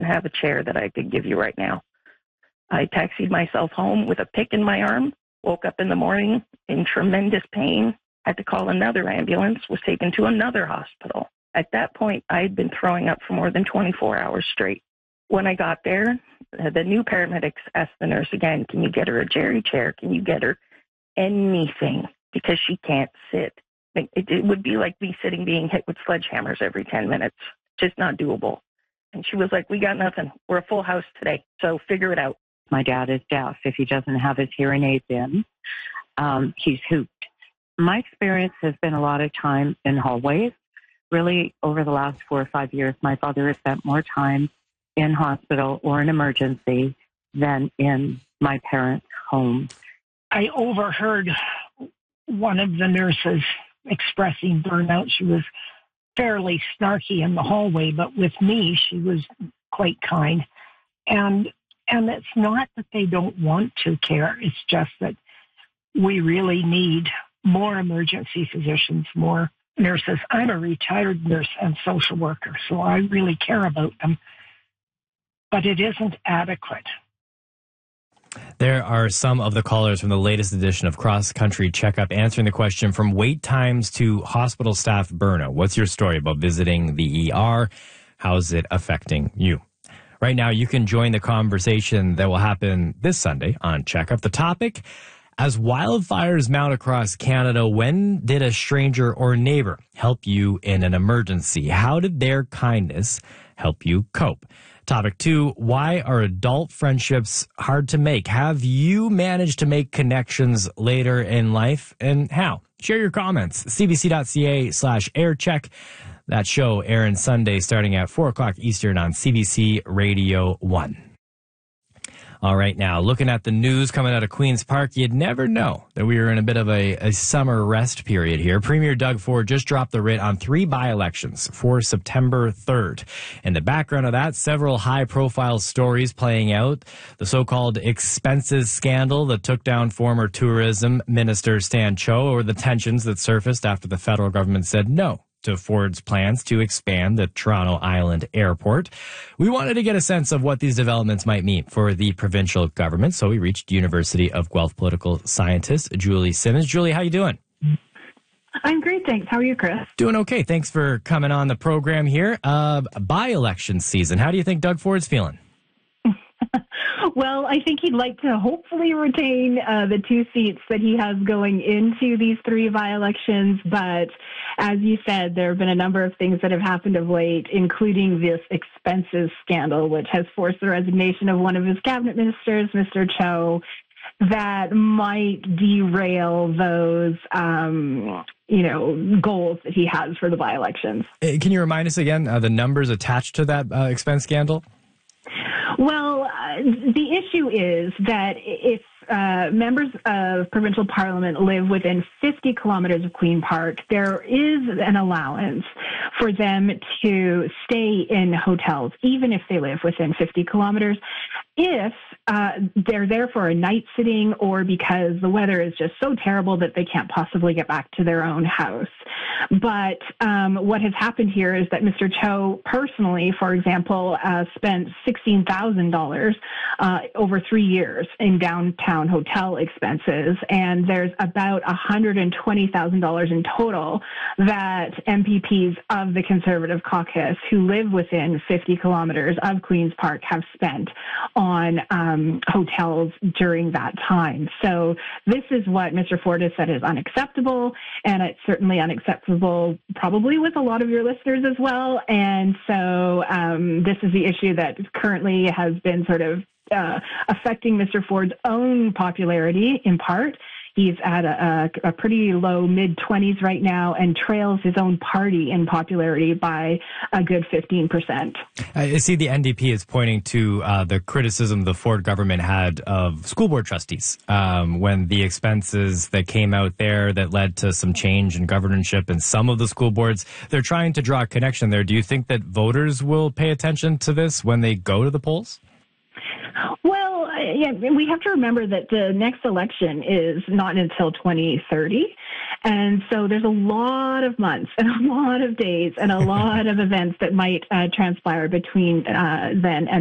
have a chair that I could give you right now. I taxied myself home with a pick in my arm, woke up in the morning in tremendous pain, had to call another ambulance, was taken to another hospital. At that point, I had been throwing up for more than 24 hours straight. When I got there, the new paramedics asked the nurse again, can you get her a Jerry chair? Can you get her anything? Because she can't sit. It would be like me sitting being hit with sledgehammers every 10 minutes. Just not doable. And she was like, we got nothing. We're a full house today, so figure it out. My dad is deaf. If he doesn't have his hearing aids in, he's hooped. My experience has been a lot of time in hallways. Really, over the last 4 or 5 years, my father has spent more time in hospital or in emergency than in my parents' home. I overheard one of the nurses expressing burnout. She was fairly snarky in the hallway, but with me, she was quite kind. And it's not that they don't want to care. It's just that we really need more emergency physicians, more nurses. I'm a retired nurse and social worker, so I really care about them. But it isn't adequate. There are some of the callers from the latest edition of Cross Country Checkup answering the question from wait times to hospital staff burnout. What's your story about visiting the ER? How's it affecting you? Right now, you can join the conversation that will happen this Sunday on Checkup. The topic, as wildfires mount across Canada, when did a stranger or neighbor help you in an emergency? How did their kindness help you cope? Topic 2, why are adult friendships hard to make? Have you managed to make connections later in life, and how? Share your comments. cbc.ca/aircheck. That show airing Sunday starting at 4 o'clock Eastern on CBC Radio 1. All right, now, looking at the news coming out of Queen's Park, you'd never know that we were in a bit of a summer rest period here. Premier Doug Ford just dropped the writ on 3 by-elections for September 3rd. In the background of that, several high-profile stories playing out. The so-called expenses scandal that took down former tourism minister Stan Cho, or the tensions that surfaced after the federal government said no to Ford's plans to expand the Toronto Island Airport. We wanted to get a sense of what these developments might mean for the provincial government, so we reached University of Guelph political scientist Julie Simmons. Julie, how you doing? I'm great, thanks. How are you, Chris? Doing okay. Thanks for coming on the program here. By-election season. How do you think Doug Ford's feeling? Well, I think he'd like to hopefully retain the 2 seats that he has going into these 3 by-elections. But as you said, there have been a number of things that have happened of late, including this expenses scandal, which has forced the resignation of one of his cabinet ministers, Mr. Cho, that might derail those, goals that he has for the by-elections. Can you remind us again the numbers attached to that expense scandal? Well, the issue is that if members of provincial parliament live within 50 kilometers of Queen Park, there is an allowance for them to stay in hotels, even if they live within 50 kilometers, if they're there for a night sitting or because the weather is just so terrible that they can't possibly get back to their own house. But what has happened here is that Mr. Cho personally, for example, spent $16,000 over 3 years in downtown hotel expenses, and there's about $120,000 in total that MPPs of the Conservative caucus who live within 50 kilometers of Queen's Park have spent on hotels during that time. So this is what Mr. Ford has said is unacceptable, and it's certainly unacceptable probably with a lot of your listeners as well. And so this is the issue that currently has been sort of affecting Mr. Ford's own popularity in part. He's at a pretty low mid-20s right now and trails his own party in popularity by a good 15%. I see the NDP is pointing to the criticism the Ford government had of school board trustees when the expenses that came out there that led to some change in governorship in some of the school boards. They're trying to draw a connection there. Do you think that voters will pay attention to this when they go to the polls? Well, yeah, we have to remember that the next election is not until 2030. And so there's a lot of months and a lot of days and a lot of events that might transpire between then and